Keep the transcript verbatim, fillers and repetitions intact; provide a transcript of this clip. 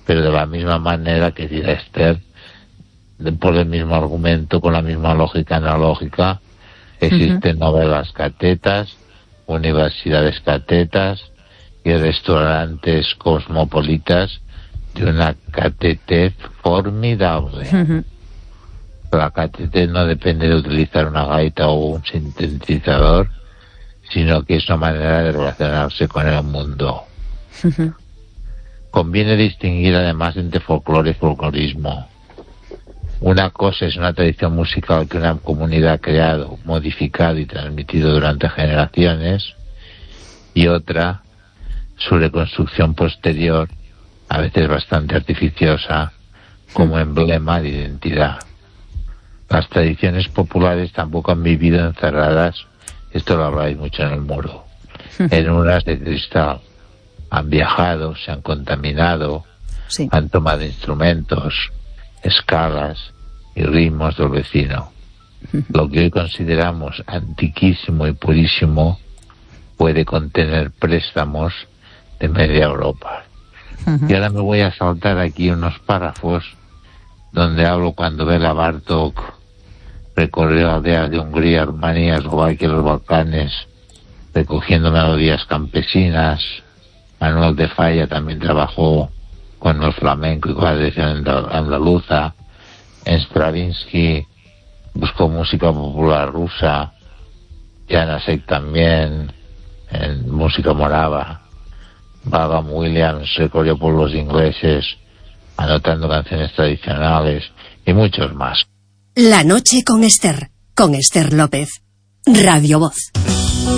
pero de la misma manera que dirá Esther, de, por el mismo argumento, con la misma lógica analógica, existen uh-huh. novelas catetas, universidades catetas y restaurantes cosmopolitas de una catetez formidable. Uh-huh. La catetez no depende de utilizar una gaita o un sintetizador, sino que es una manera de relacionarse con el mundo. Uh-huh. Conviene distinguir además entre folclore y folclorismo. Una cosa es una tradición musical que una comunidad ha creado, modificado y transmitido durante generaciones, y otra, su reconstrucción posterior, a veces bastante artificiosa, como uh-huh. emblema de identidad. Las tradiciones populares tampoco han vivido encerradas, esto lo habláis mucho en el muro, uh-huh. en urnas de cristal. Han viajado, se han contaminado, sí. han tomado instrumentos, escalas y ritmos del vecino. Uh-huh. Lo que hoy consideramos antiquísimo y purísimo puede contener préstamos de media Europa. Uh-huh. Y ahora me voy a saltar aquí unos párrafos donde hablo cuando Bela Bartók recorrió aldeas de Hungría, Rumanía, Eslovaquia y los Balcanes, recogiendo melodías campesinas. Manuel de Falla también trabajó con el flamenco y con la tradición andaluza. Stravinsky buscó música popular rusa. Janacek también, en música morava. Vaughan Williams recorrió pueblos ingleses, anotando canciones tradicionales y muchos más. La noche con Esther, con Esther López. Radio Voz.